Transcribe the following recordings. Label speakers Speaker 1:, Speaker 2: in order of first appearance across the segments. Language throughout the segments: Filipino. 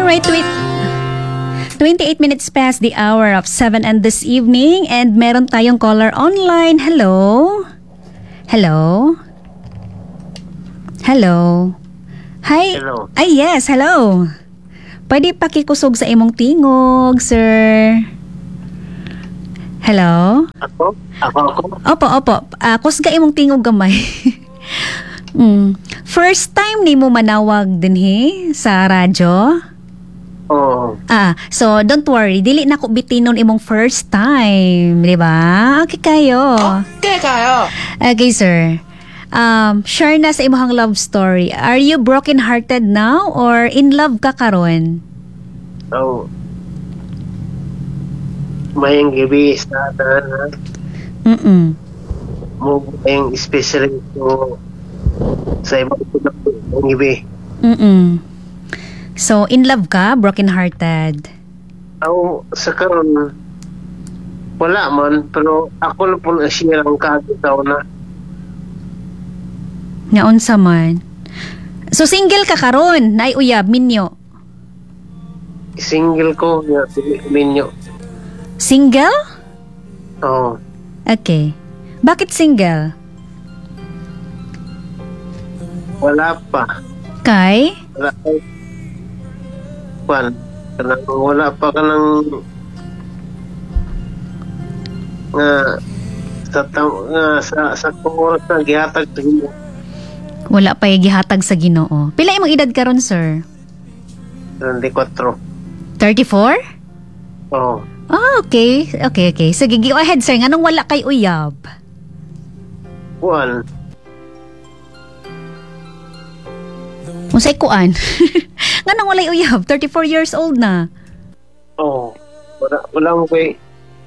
Speaker 1: Alright, 28 minutes past the hour of 7 and this evening, and meron tayong caller online. Hello? Hello? Hello? Hi?
Speaker 2: Hello.
Speaker 1: Ay, yes, hello. Pwede pakikusog sa imong tingog, sir. Hello?
Speaker 2: Ako?
Speaker 1: Opo. Kusga imong tingog gamay. First time ni mo manawag din sa radyo?
Speaker 2: Oo.
Speaker 1: So don't worry, dili na ko bitinon imong first time, di ba? Okay kayo. Okay, sir. Share na sa imong love story. Are you broken-hearted now or in love ka karon?
Speaker 2: So, mayang gabi sa tanan. Mo mayang especially ko sa ibang gabi.
Speaker 1: So, in love ka, broken-hearted?
Speaker 2: Sa karon wala man, pero ako na po na siya ang kagitaw na.
Speaker 1: Naunsa man. So, single ka karon, naay uyab, minyo?
Speaker 2: Single ko, minyo.
Speaker 1: Single?
Speaker 2: Oo.
Speaker 1: Okay. Bakit single?
Speaker 2: Wala pa.
Speaker 1: Kay?
Speaker 2: Wala pa. Wala pa ka ng sa oras na gihatag sa inyo.
Speaker 1: Wala pa gihatag sa Ginoo. Pila imong edad karon, sir?
Speaker 2: 24.
Speaker 1: 34?
Speaker 2: Oo.
Speaker 1: Okay. Sige, go ahead, sir. Nganong wala kay uyab?
Speaker 2: Kuan.
Speaker 1: Unsay kuan? Nganong walay uyab? 34 years old na.
Speaker 2: Oo. Wala mo kay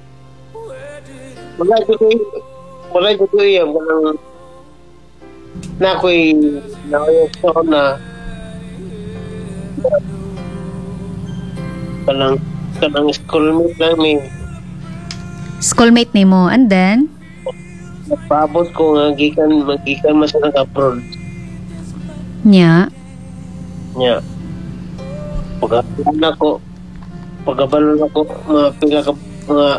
Speaker 2: wala ko kay walang na ko'y nauyos na kanang schoolmate namin.
Speaker 1: Schoolmate ni mo, and then?
Speaker 2: Nagpaabot ko nga magikan mas nag-abroad.
Speaker 1: Nya?
Speaker 2: Pagkabalon ako, mga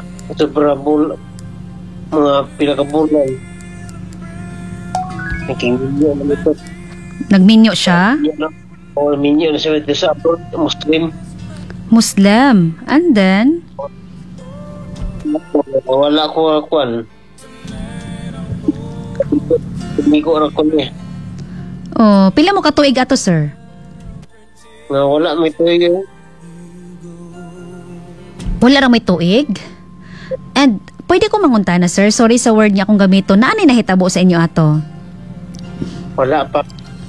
Speaker 2: pila ka bulan. Nagkinginyo na ito.
Speaker 1: Nagminyo siya?
Speaker 2: O, minyo na siya sa abroad,
Speaker 1: Muslim. And then?
Speaker 2: Wala ko akuan. Hindi ko ako niya.
Speaker 1: Oh, pila mo katuig ato, sir?
Speaker 2: Wala may tuyo.
Speaker 1: Wala ra may tuig? And pwede ko mangunta na, sir. Sorry sa word niya kung gamito. Naanay nahitabo sa inyo ato?
Speaker 2: Wala pa.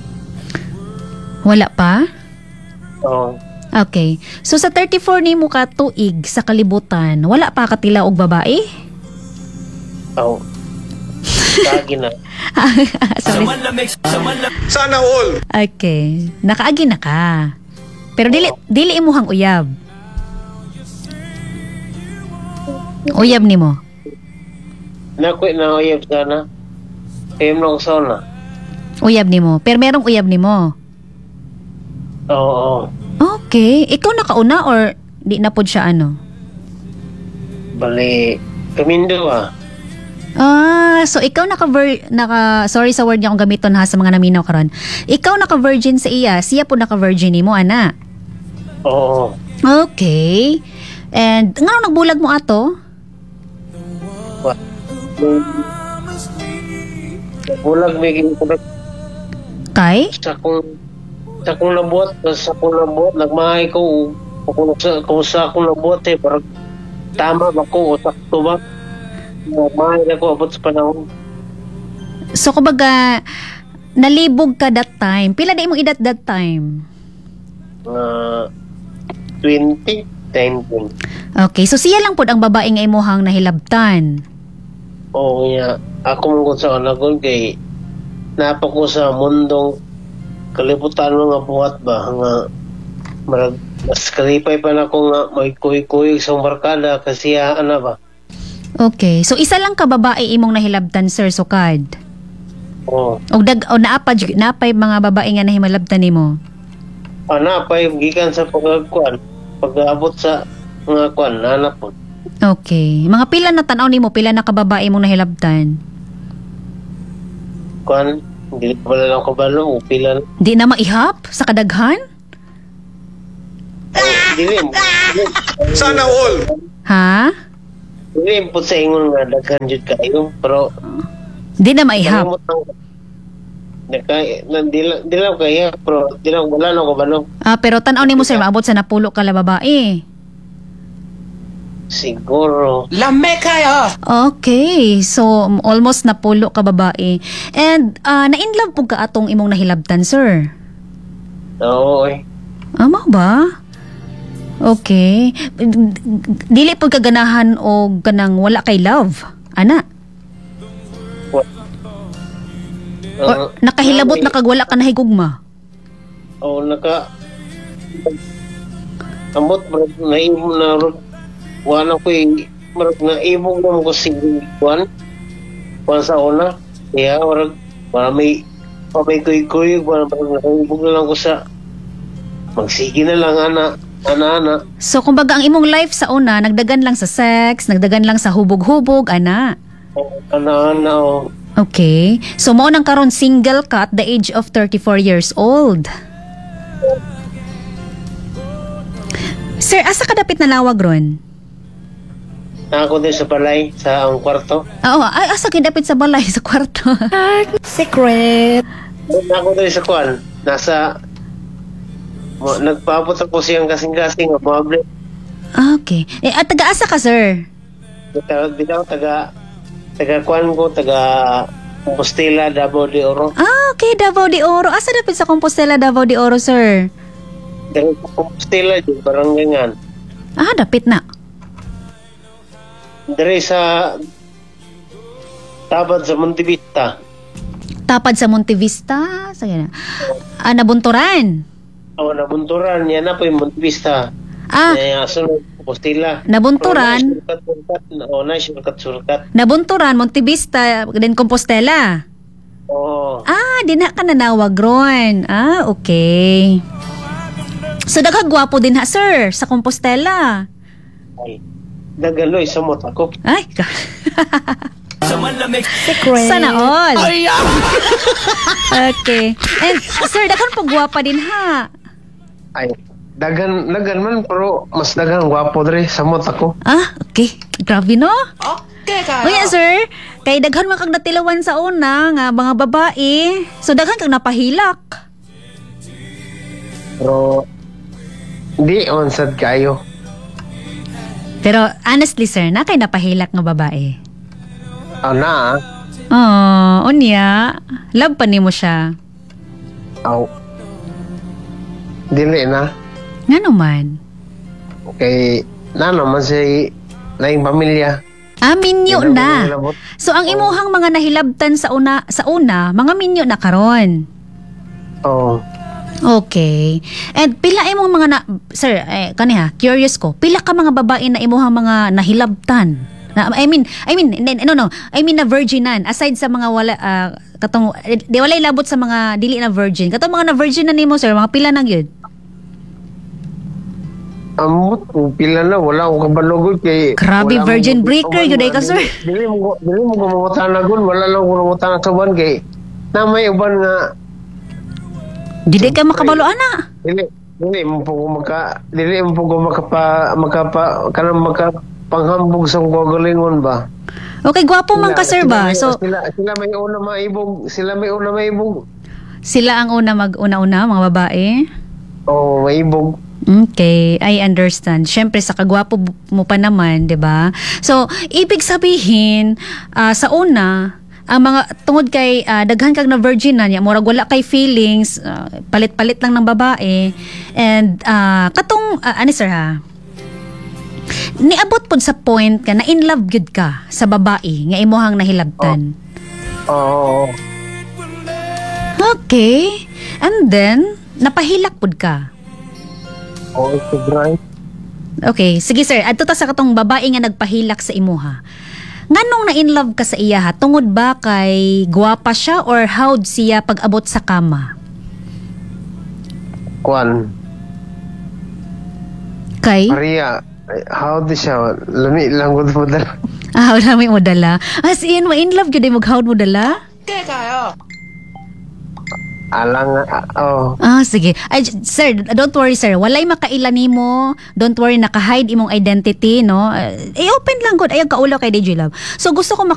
Speaker 1: Wala pa?
Speaker 2: Oo.
Speaker 1: Okay. So sa 34 ni mo ka tuig sa kalibutan, wala pa katila og babae?
Speaker 2: Oo. Kagi na.
Speaker 1: Sorry.
Speaker 3: Sana all.
Speaker 1: Okay. Nakaagi na ka. Pero dili imuhang uyab. Uyab ni mo.
Speaker 2: Nakoy na uyab sana. Kaya mo ko sana.
Speaker 1: Uyab ni mo. Pero merong uyab ni mo.
Speaker 2: Oo.
Speaker 1: Okay. Ikaw nakauna or di na pod siya ano?
Speaker 2: Bali, kamindo
Speaker 1: So ikaw sorry sa word niya kung gamiton ha sa mga naminaw karon. Ikaw naka-virgin sa iya, siya po naka-virgin ni mo, ana?
Speaker 2: Oo.
Speaker 1: Okay. And nga nagbulag mo ato?
Speaker 2: Bulag may ginagawa.
Speaker 1: Kay?
Speaker 2: Sa kong nabuhat, nagmahay ko, kung sa akong nabuhat parang tama ba ko, o sakto ba? Nagmahay na ko, abot sa panahon.
Speaker 1: So, kumbaga, nalibog ka that time. Pila na imong edad that time?
Speaker 2: 20, 10.
Speaker 1: Okay, so siya lang po ang babae nga imuhang nahilabtan.
Speaker 2: Oo nga, ako mong sa anak ko, kay napa ko sa mundong kalibutan mga buhat ba, nga mas kalipay pa na ko nga may kuy-kuy sa barkada kasi ano ba.
Speaker 1: Okay, so isa lang ka babae imong nahilabtan, Sir Sukad?
Speaker 2: Oo.
Speaker 1: O naapay mga babae nga nahimalabtan nimo?
Speaker 2: Ana pa gikan sa pagkuan, pag-abot sa mga kuan, anak po.
Speaker 1: Okay. Mga pila na tanaw nimo, pila na kababae mong nahilabtan?
Speaker 2: Kuan, hindi ko pala lang kabalo, pila.
Speaker 1: Di na maihap sa kadaghan?
Speaker 2: Dili.
Speaker 3: Sana all.
Speaker 1: Ha?
Speaker 2: Dili po sa ingon nga daghan jud kayo, pero
Speaker 1: Di na maihap.
Speaker 2: Di lang kaya, pero di lang wala na ko balo.
Speaker 1: Pero tanaw nimo sir, maabot sa napulo ka la babae.
Speaker 2: Siguro.
Speaker 3: Lame kayo.
Speaker 1: Okay. So, almost napulo ka babae. And, na-inlove po ka atong imong nahilabtan, sir?
Speaker 2: Oo eh.
Speaker 1: Ama ba? Okay. Dili po kaganahan o ganang wala kay love? Ana? Or nakahilabot na kag wala ka nahigugma?
Speaker 2: Naka ambot bro, naibog na ro. Wala ko marag naibog na ko si Juan. Sa una. Kaya para may kuy-kuy, para naibog na lang ko sa magsige na lang ana.
Speaker 1: So, kumbaga ang imong life sa una, nagdagan lang sa sex, nagdagan lang sa hubog-hubog, ana?
Speaker 2: Ana.
Speaker 1: Okay. So, mo nang karon single ka at the age of 34 years old. Sir, asa ka dapit na lawag ron?
Speaker 2: Ako din sa balay, sa ang kwarto.
Speaker 1: Oo, asa ka dapit sa balay, sa kwarto? Secret.
Speaker 2: Ako din sa kwan. Nagpaabot ako siyang kasing-kasing. Mabli.
Speaker 1: Okay. At taga-asa ka, sir?
Speaker 2: Bitaw, taga kwan ko, taga Compostela, Davao de Oro.
Speaker 1: Okay, Davao de Oro. Asa dapit sa Compostela, Davao de Oro, sir?
Speaker 2: Dari Compostela, yung barangay nga.
Speaker 1: Dapit na.
Speaker 2: Dari sa Tabad sa Montevista.
Speaker 1: Tapad sa Montevista? Sige na. Nabunturan?
Speaker 2: Nabunturan. Yan na po yung Montevista. Sunod, Compostela.
Speaker 1: Nabunturan?
Speaker 2: Surkat.
Speaker 1: Nabunturan, Montevista, then Compostela?
Speaker 2: Oo.
Speaker 1: Di na ka nanawag ron. Okay. So, daghagwapo din ha, sir, sa Compostela.
Speaker 2: Ay, nagaloy sa mot ako.
Speaker 1: Ay,
Speaker 3: Sa malamig.
Speaker 1: sana all. Okay. And, sir, daghan po gwapa din ha.
Speaker 2: Ay, dagan man, pero mas dagan gwapo dre sa mot ako.
Speaker 1: Okay. Grabe, no?
Speaker 3: Okay kayo.
Speaker 1: Uy, sir, kay daghan man kag natilawan sa una nga mga babae. So, daghan kag napahilak.
Speaker 2: Pero, di onsad kayo.
Speaker 1: Pero, honestly, sir, na kay napahilak nga babae?
Speaker 2: Na.
Speaker 1: Unya. Love pa nimo siya.
Speaker 2: Dili na.
Speaker 1: Nga naman.
Speaker 2: Okay, na naman si laing pamilya.
Speaker 1: Minyo na. So, ang imuhang mga nahilabtan sa una, mga minyo na karon.
Speaker 2: Oo.
Speaker 1: Okay. And pila imong mga sir, kaniha, curious ko. Pila ka mga babae na imuhang mga nahilabtan? I mean na virginan aside sa mga wala katong di walay labot sa mga dili na virgin. Katong mga na virgin na nimo, sir, mga pila na gyud?
Speaker 2: Amot kung pila na, wala akong kabalugod kay...
Speaker 1: Grabe, virgin breaker yun ka, sir.
Speaker 2: Dili mo kumutan na gun, wala lang kumutan na sa buwan kay... Na may uban nga...
Speaker 1: Dili ka makabalo, ana.
Speaker 2: Dili mo po makapanghambog sa gagalingon ba?
Speaker 1: Okay, gwapo man ka, sir, ba? So,
Speaker 2: sila may una maibog.
Speaker 1: Sila ang una-una, mga babae?
Speaker 2: Oo, maibog.
Speaker 1: Okay, I understand. Siyempre, sa kagwapo mo pa naman, di ba? So, ibig sabihin, sa una, ang mga tungod kay daghan kag na virgin na niya, murag wala kay feelings, palit-palit lang ng babae. And, katong, sir ha, niabot pod sa point ka na in love gyud ka sa babae nga imuhang nahilabtan.
Speaker 2: Oo.
Speaker 1: Okay. And then, napahilak pod ka.
Speaker 2: Oo, sobray.
Speaker 1: Okay, sige sir. Adto ta sa katong babae nga nagpahilak sa imuha. Nganong na in love ka sa iya ha? Tungod ba kay guwapa siya or howd siya pag abot sa kama?
Speaker 2: Kwan.
Speaker 1: Kay?
Speaker 2: Maria. How di siya? Lami lang gud po dala.
Speaker 1: Wala may mo dala. As in, in love yun, maghawad mo dala?
Speaker 2: Alang,
Speaker 1: Sige. Ay, sir, don't worry, sir. Walay makailan nimo. Don't worry, naka-hide imong identity, no? Open lang, good. Ay, kaulo kay DJ Love. So, gusto ko